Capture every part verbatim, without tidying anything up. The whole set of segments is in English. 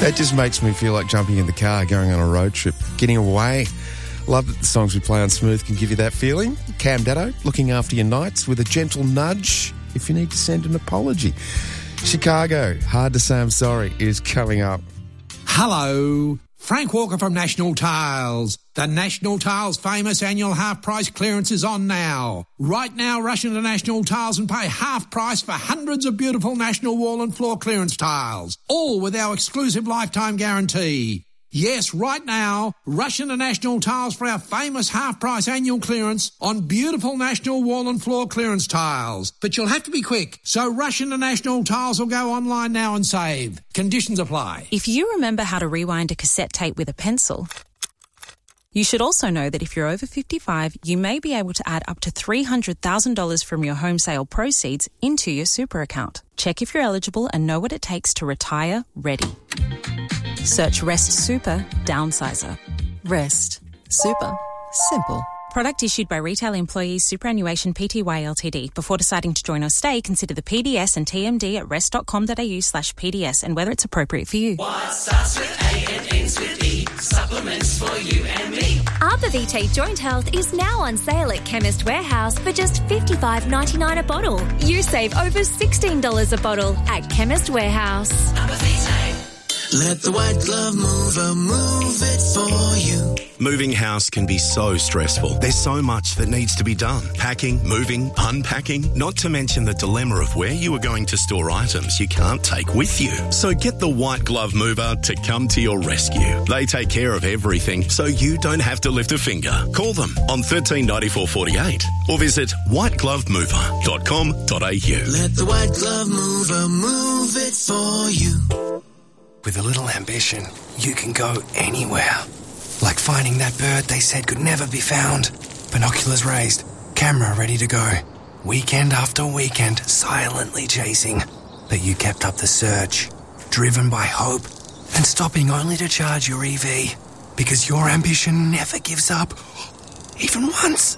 That just makes me feel like jumping in the car, going on a road trip, getting away. Love that the songs we play on Smooth can give you that feeling. Cam Daddo, looking after your nights with a gentle nudge if you need to send an apology. Chicago, Hard to Say I'm Sorry, is coming up. Hello, Frank Walker from National Tiles. The National Tiles famous annual half-price clearance is on now. Right now, rush into National Tiles and pay half price for hundreds of beautiful National wall and floor clearance tiles, all with our exclusive lifetime guarantee. Yes, right now, rush into National Tiles for our famous half-price annual clearance on beautiful National wall and floor clearance tiles. But you'll have to be quick, so rush into National Tiles or go online now and save. Conditions apply. If you remember how to rewind a cassette tape with a pencil, you should also know that if you're over fifty-five, you may be able to add up to three hundred thousand dollars from your home sale proceeds into your super account. Check if you're eligible and know what it takes to retire ready. Search Rest Super Downsizer. Rest Super. Simple. Product issued by Retail Employees Superannuation Pty Ltd. Before deciding to join or stay, consider the P D S and T M D at rest.com.au slash PDS and whether it's appropriate for you. What starts with A and ends with E? Supplements for you and me. Arbor Vitae Joint Health is now on sale at Chemist Warehouse for just fifty-five dollars ninety-nine a bottle. You save over sixteen dollars a bottle at Chemist Warehouse. Arbor Vitae. Let the white glove mover move it for you. Moving house can be so stressful. There's so much that needs to be done. Packing, moving, unpacking, not to mention the dilemma of where you are going to store items you can't take with you. So get the white glove mover to come to your rescue. They take care of everything so you don't have to lift a finger. Call them on one three nine four four eight or visit white glove mover dot com dot a u. Let the white glove mover move it for you. With a little ambition, you can go anywhere. Like finding that bird they said could never be found. Binoculars raised, camera ready to go. Weekend after weekend, silently chasing. But you kept up the search, driven by hope, and stopping only to charge your E V. Because your ambition never gives up, even once.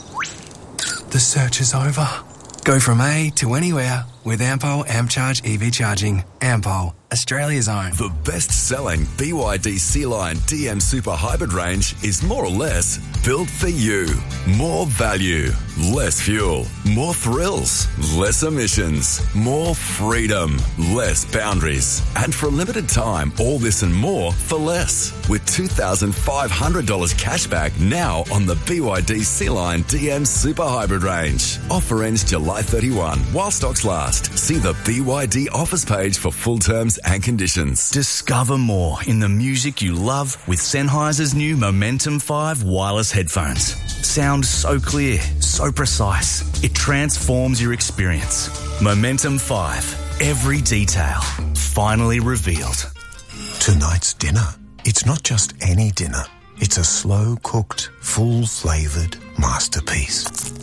The search is over. Go from A to anywhere with Ampol AmpCharge E V charging. Ampol, Australia's own. The best-selling B Y D C-Line D M Super Hybrid range is more or less built for you. More value, less fuel, more thrills, less emissions, more freedom, less boundaries. And for a limited time, all this and more for less. With two thousand five hundred dollars cash back now on the B Y D C-Line D M Super Hybrid range. Offer ends July thirty-first while stocks last. See the B Y D offers page for full terms and conditions. Discover more in the music you love with Sennheiser's new Momentum five wireless headphones. Sound so clear, so precise. It transforms your experience. Momentum five. Every detail finally revealed. Tonight's dinner. It's not just any dinner. It's a slow-cooked, full-flavoured masterpiece.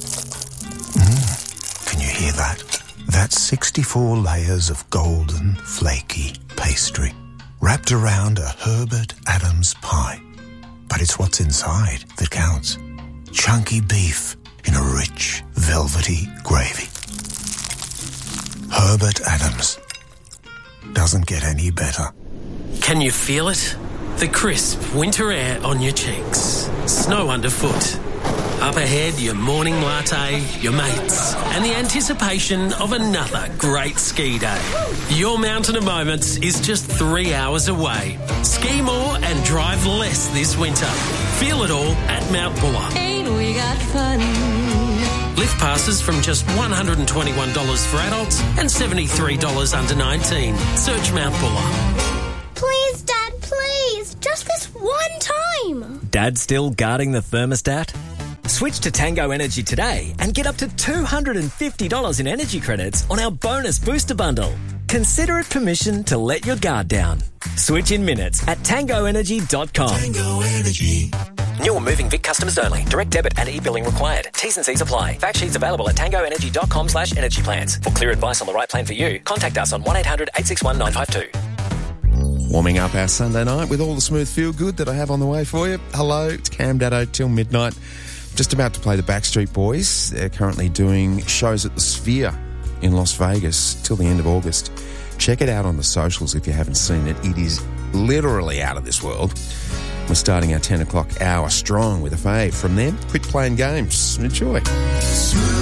Mmm. Can you hear that? That's sixty-four layers of golden, flaky pastry wrapped around a Herbert Adams pie. But it's what's inside that counts. Chunky beef in a rich, velvety gravy. Herbert Adams. Doesn't get any better. Can you feel it? The crisp winter air on your cheeks. Snow underfoot. Up ahead, your morning latte, your mates, and the anticipation of another great ski day. Your Mountain of Moments is just three hours away. Ski more and drive less this winter. Feel it all at Mount Buller. Ain't we got fun? Lift passes from just one hundred twenty-one dollars for adults and seventy-three dollars under nineteen. Search Mount Buller. Please, Dad, please. Just this one time. Dad still guarding the thermostat? Switch to Tango Energy today and get up to two hundred fifty dollars in energy credits on our bonus booster bundle. Consider it permission to let your guard down. Switch in minutes at tango energy dot com. Tango Energy. New or moving Vic customers only. Direct debit and e-billing required. T's and C's apply. Fact sheets available at tango energy dot com slash energy plans. For clear advice on the right plan for you, contact us on one eight hundred eight six one nine five two. Warming up our Sunday night with all the smooth feel-good that I have on the way for you. Hello, it's Cam Daddo till midnight. Just about to play the Backstreet Boys. They're currently doing shows at the Sphere in Las Vegas till the end of August. Check it out on the socials if you haven't seen it. It is literally out of this world. We're starting our ten o'clock hour strong with a fave. From them, quit playing games. Enjoy.